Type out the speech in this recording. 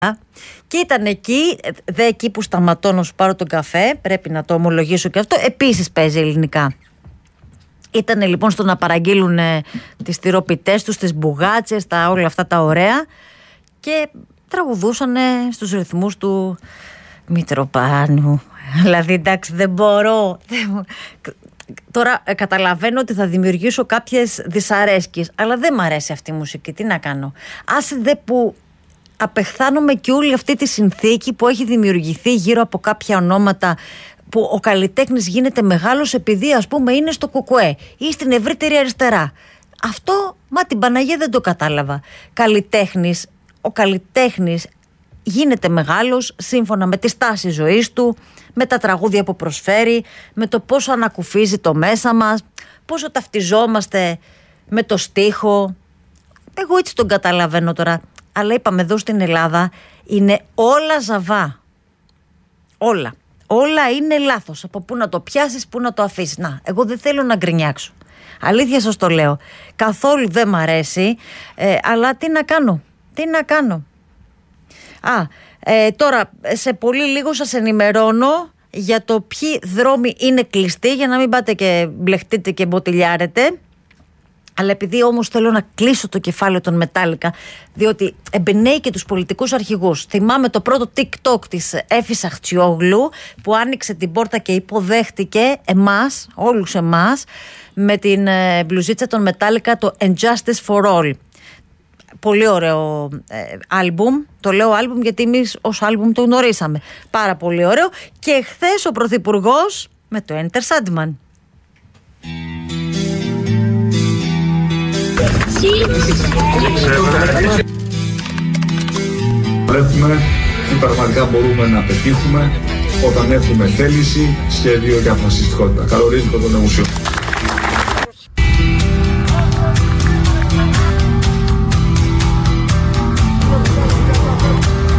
Και ήταν εκεί, εκεί που σταματώ να σου πάρω τον καφέ, πρέπει να το ομολογήσω και αυτό, επίσης παίζει ελληνικά. Ήτανε λοιπόν στο να παραγγείλουν τις τυροπιτές τους, τις μπουγάτσες, όλα αυτά τα ωραία, και τραγουδούσαν στους ρυθμούς του Μητροπάνου. Δηλαδή εντάξει, δεν μπορώ. Τώρα καταλαβαίνω ότι θα δημιουργήσω κάποιες δυσαρέσκειες, αλλά δεν μ' αρέσει αυτή η μουσική. Τι να κάνω. Άσε δε που απεχθάνομαι και όλη αυτή τη συνθήκη που έχει δημιουργηθεί γύρω από κάποια ονόματα, που ο καλλιτέχνης γίνεται μεγάλος επειδή ας πούμε είναι στο ΚΚΕ ή στην ευρύτερη αριστερά. Αυτό, μα την Παναγία δεν το κατάλαβα. Ο καλλιτέχνης γίνεται μεγάλος σύμφωνα με τη στάση ζωής του, με τα τραγούδια που προσφέρει, με το πόσο ανακουφίζει το μέσα μας, πόσο ταυτιζόμαστε με το στίχο. Εγώ έτσι τον καταλαβαίνω τώρα. Αλλά είπαμε, εδώ στην Ελλάδα είναι όλα ζαβά. Όλα είναι λάθος. Από πού να το πιάσεις, πού να το αφήσεις. Να, εγώ δεν θέλω να γκρινιάξω. Αλήθεια σας το λέω. Καθόλου δεν μ' αρέσει, αλλά τι να κάνω. Τώρα σε πολύ λίγο σας ενημερώνω για το ποιοι δρόμοι είναι κλειστοί, για να μην πάτε και μπλεχτείτε και μποτιλιάρετε. Αλλά επειδή όμως θέλω να κλείσω το κεφάλαιο των Metallica, διότι εμπνέει και τους πολιτικούς αρχηγούς. Θυμάμαι το πρώτο TikTok της Έφης Αχτσιόγλου, που άνοιξε την πόρτα και υποδέχτηκε εμάς, όλους εμάς, με την μπλουζίτσα των Metallica, το And Justice for All. Πολύ ωραίο άλμπουμ. Το λέω άλμπουμ γιατί εμείς ως άλμπουμ το γνωρίσαμε. Πάρα πολύ ωραίο. Και χθες ο Πρωθυπουργός με το Enter Sandman. Βλέπουμε τι πραγματικά μπορούμε να πετύχουμε όταν έχουμε θέληση, σχέδιο και αποφασιστικότητα. Καλωρίζουμε τον Μουσείο.